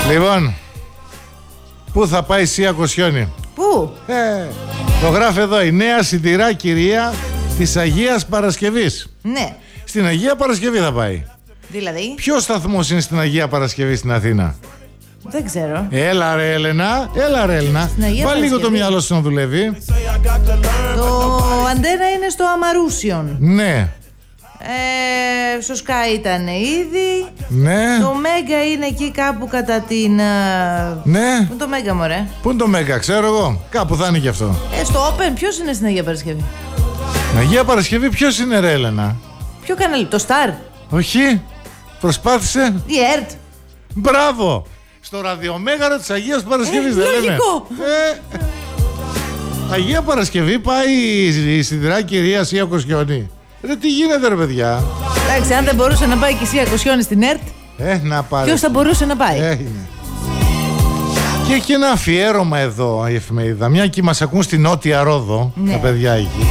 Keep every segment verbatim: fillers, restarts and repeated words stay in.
Λοιπόν, πού θα πάει η Σία Κοσιόνη? Πού? Ε, το γράφει εδώ, η νέα σιτηρά κυρία της Αγίας Παρασκευής. Ναι. Στην Αγία Παρασκευή θα πάει. Δηλαδή? Ποιος σταθμός είναι στην Αγία Παρασκευή στην Αθήνα? Δεν ξέρω. Έλα ρε Έλενα, έλα ρε Έλενα. Βάλει λίγο το μυαλό σου να δουλεύει. Το αντένα είναι στο Αμαρούσιον. Ναι. Ε, στο Sky ήταν ήδη. Ναι. Το Μέγκα είναι εκεί κάπου κατά την... Ναι. Πού είναι το Μέγκα, μωρέ? Πού είναι το Μέγκα, ξέρω εγώ. Κάπου θα είναι και αυτό. Ε, στο Open ποιος είναι στην Αγία Παρασκευή? Στην Αγία Παρασκευή ποιος είναι ρε Έλενα? Ποιο κανάλι, το Star? Όχι. Προσπάθησε. Η ΕΡΤ. Μπράβο. Στο ραδιομέγαρο της Αγίας Παρασκευής, ε, δεν λέμε? Λογικό. Ε, Αγία Παρασκευή πάει η σιδηρά κυρία Σία Κοσιόνη. Ρε τι γίνεται ρε παιδιά? Εντάξει, αν δεν μπορούσε να πάει και η Σία Κοσιόνη στην ΕΡΤ, ε, να πάρει. ποιος θα μπορούσε να πάει? Έγινε. Και έχει ένα αφιέρωμα εδώ η εφημερίδα. Μια και μας ακούν στη Νότια Ρόδο, ναι, τα παιδιά εκεί.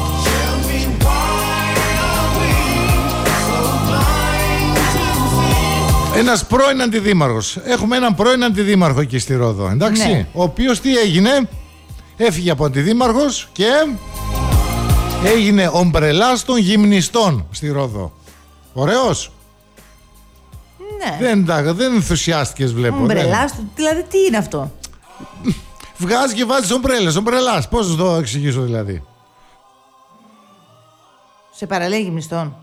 Ένας πρώην αντιδήμαρχος. Έχουμε έναν πρώην αντιδήμαρχο εκεί στη Ρόδο, εντάξει. Ναι. Ο οποίος τι έγινε? Έφυγε από αντιδήμαρχος και έγινε ομπρελάς των γυμνιστών στη Ρόδο. Ωραίος. Ναι. Δεν, δεν ενθουσιάστηκες βλέπω. Ομπρελάς, δηλαδή τι είναι αυτό? Βγάζει και βάζει ομπρέλες, ομπρελάς. Πώς θα το εξηγήσω δηλαδή? Σε παραλία γυμνιστών.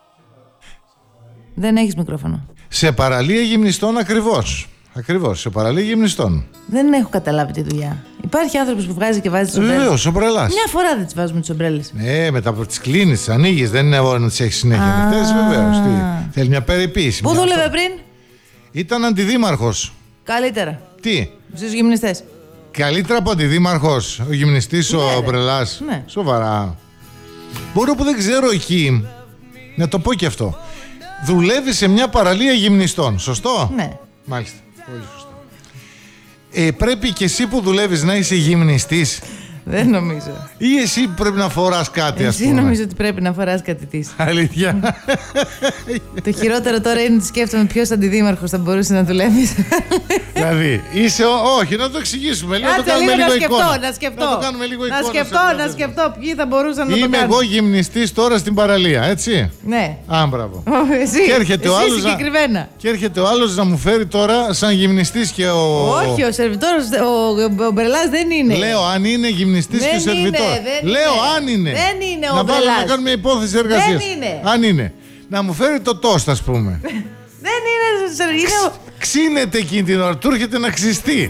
Δεν έχεις μικρόφωνο. Σε παραλία γυμνιστών ακριβώς. Ακριβώς, σε παραλία γυμνιστών. Δεν έχω καταλάβει τη δουλειά. Υπάρχει άνθρωπος που βγάζει και βάζει τις ομπρέλες. Βεβαίως, ομπρελάς. Μια φορά δεν τις βάζουμε τις ομπρέλες. Ναι, μετά από τις κλείνεις, τις ανοίγεις. Δεν είναι εγώ να τις έχεις συνέχεια ανοιχτές, βεβαίως. Τι, θέλει μια περιποίηση. Πού δούλευε πριν? Ήταν αντιδήμαρχος. Καλύτερα. Τι? Στους γυμνιστές. Καλύτερα από αντιδήμαρχος, ο γυμνιστής, ναι, ο ομπρελάς. Ναι. Σοβαρά. Μπορώ που δεν ξέρω εκεί, να το πω και αυτό. Δουλεύει σε μια παραλία γυμνιστών, σωστό? Ναι. Μάλιστα. Πολύ σωστό. Ε, πρέπει και εσύ που δουλεύεις να είσαι γυμνιστής? Δεν νομίζω. Ή εσύ πρέπει να φοράς κάτι, ας πούμε? Εσύ νομίζω ότι πρέπει να φοράς κάτι της. Αλήθεια? Το χειρότερο τώρα είναι ότι σκέφτομαι ποιος αντιδήμαρχος θα μπορούσε να δουλεύει. Δηλαδή, είσαι. Όχι, να το εξηγήσουμε. Λίγο, να το κάνουμε λίγο, λίγο να σκεφτώ, εικόνα. να σκεφτώ. Να το κάνουμε λίγο να εικόνα. σκεφτώ, να σκεφτώ ποιοι θα μπορούσαν να το κάνουν. Είμαι εγώ γυμνιστής τώρα στην παραλία, έτσι? Ναι. Α, μπράβο. Εσύ, και έρχεται εσύ ο άλλος συγκεκριμένα. Να... Και έρχεται ο άλλος να μου φέρει τώρα σαν γυμνιστής και ο. Όχι, ο σερβιτόρος, ο, ο Μπρελάς δεν είναι. Λέω αν είναι γυμνιστής και ο σερβιτόρος. Λέω αν είναι. Δεν είναι ο να Μπρελάς. Να βάλουμε να κάνουμε υπόθεση εργασίας. Δεν είναι. Αν είναι. Να μου φέρει το τόστ, ας πούμε. Δεν είναι. είναι... Ξύνεται εκείνη την ώρα, του έρχεται να ξυστεί.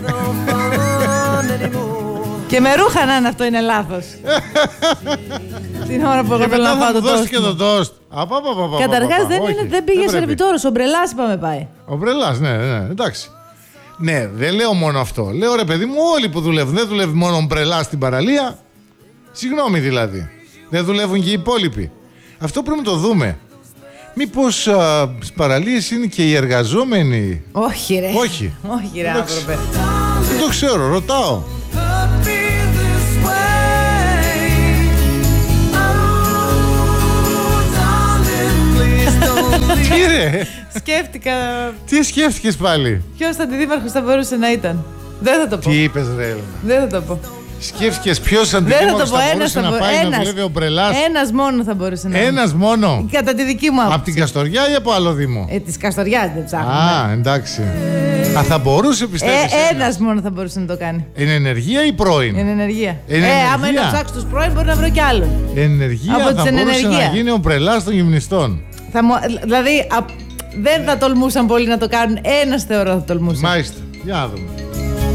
Και με ρούχα να είναι αυτό είναι λάθος. Την ώρα που εγώ θέλω να πάω το τόστ. Και το τόστ. Καταρχάς δεν, δεν πήγε σερβιτόρος, ο Μπρελάς είπαμε πάει. Ο Μπρελάς, ναι, ναι, εντάξει. Ναι, δεν λέω μόνο αυτό. Λέω ρε παιδί μου, όλοι που δουλεύουν. Δεν δουλεύει μόνο ο Μπρελάς στην παραλία. Συγγνώμη δηλαδή. Δεν δουλεύουν και οι υπόλοιποι. Αυτό πρέπει να το δούμε. Μήπως στις παραλίες είναι και οι εργαζόμενοι? Όχι ρε. Όχι. Όχι ρε άνθρωπε. Δεν το ξέρω, ρωτάω. Τι ρε? Σκέφτηκα. Τι σκέφτηκες πάλι? Ποιος αντιδήμαρχος θα μπορούσε να ήταν? Δεν θα το πω. Τι είπες ρε Έλληνα? Δεν θα το πω. Σκέφτηκες ποιος αντιδήμαρχος θα, θα μπορούσε να πάει ένας, να δουλεύει ο Μπρελάς? Ένας μόνο θα μπορούσε να είναι. Ένας μόνο? Κατά τη δική μου άποψη. Από την Καστοριά ή από άλλο δήμο? Ε, της Καστοριάς δεν ψάχνουμε. Α, εντάξει. Α, θα μπορούσε πιστεύεις? Ε, ένας μόνο θα μπορούσε να το κάνει. Εν ενεργεία ή πρώην? Εν ενεργεία. Εν ε, ενεργεία. άμα είναι να ψάξει τους πρώην μπορεί να βρω κι άλλον. Εν ενεργεία από θα μπορούσε ενεργεία. να γίνει ο Μπρελάς των γυμνιστών. Θα μου, δηλαδή α, δεν θα τολμούσαν πολύ να το κάνουν. Ένας θεωρώ θα τολμούσαν. Μάλιστα. Για να δούμε.